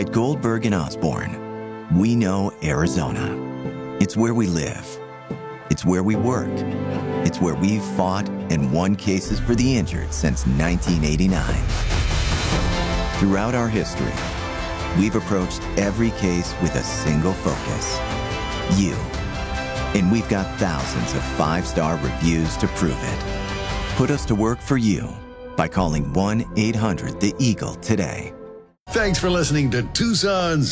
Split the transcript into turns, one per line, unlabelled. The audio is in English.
At Goldberg and Osborne, we know Arizona. It's where we live. It's where we work. It's where we've fought and won cases for the injured since 1989. Throughout our history, we've approached every case with a single focus: you. And we've got thousands of 5-star reviews to prove it. Put us to work for you by calling 1-800-THE-EAGLE today.
Thanks for listening to Tucson's